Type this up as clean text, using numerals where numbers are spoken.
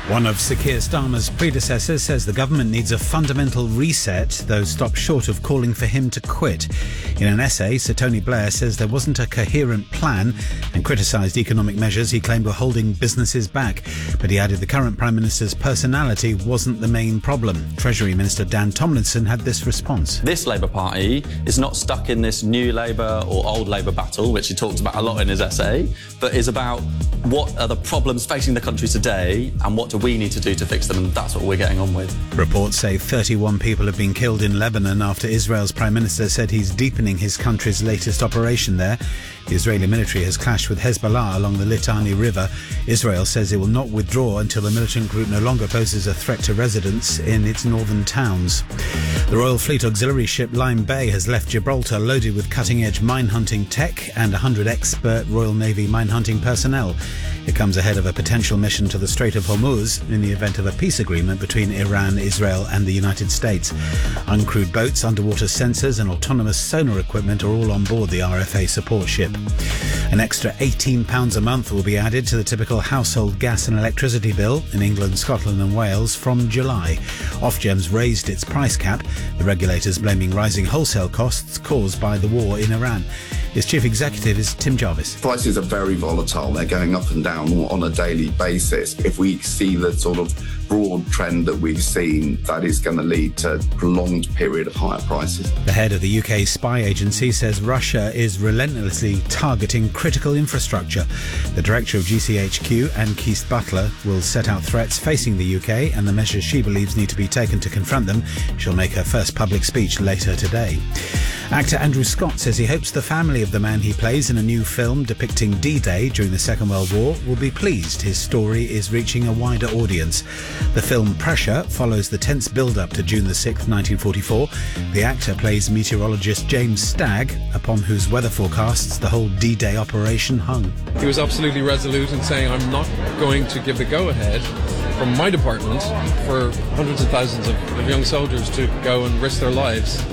One of Sir Keir Starmer's predecessors says the government needs a fundamental reset, though stopped short of calling for him to quit. In an essay, Sir Tony Blair says there wasn't a coherent plan and criticised economic measures he claimed were holding businesses back. But he added the current Prime Minister's personality wasn't the main problem. Treasury Minister Dan Tomlinson had this response. This Labour Party is not stuck in this new Labour or old Labour battle, which he talked about a lot in his essay, but is about what are the problems facing the country today and what do we need to do to fix them, and that's what we're getting on with. Reports say 31 people have been killed in Lebanon after Israel's Prime Minister said he's deepening his country's latest operation there. The Israeli military has clashed with Hezbollah along the Litani River. Israel says it will not withdraw until the militant group no longer poses a threat to residents in its northern towns. The Royal Fleet auxiliary ship Lyme Bay has left Gibraltar loaded with cutting-edge mine-hunting tech and 100 expert Royal Navy mine-hunting personnel. It comes ahead of a potential mission to the Strait of Hormuz in the event of a peace agreement between Iran, Israel and the United States. Uncrewed boats, underwater sensors and autonomous sonar equipment are all on board the RFA support ship. An extra £18 a month will be added to the typical household gas and electricity bill in England, Scotland and Wales from July. Ofgem's raised its price cap, the regulators blaming rising wholesale costs caused by the war in Iran. Its chief executive is Tim Jarvis. Prices are very volatile. They're going up and down on a daily basis. If we see the sort of broad trend that we've seen, that is going to lead to a prolonged period of higher prices. The head of the UK spy agency says Russia is relentlessly targeting critical infrastructure. The director of GCHQ, Anne Keast Butler, will set out threats facing the UK and the measures she believes need to be taken to confront them. She'll make her first public speech later today. Actor Andrew Scott says he hopes the family of the man he plays in a new film depicting D-Day during the Second World War will be pleased his story is reaching a wider audience. The film Pressure follows the tense build-up to June the 6th, 1944. The actor plays meteorologist James Stagg, upon whose weather forecasts the whole D-Day operation hung. He was absolutely resolute in saying, I'm not going to give the go-ahead from my department for hundreds of thousands of young soldiers to go and risk their lives.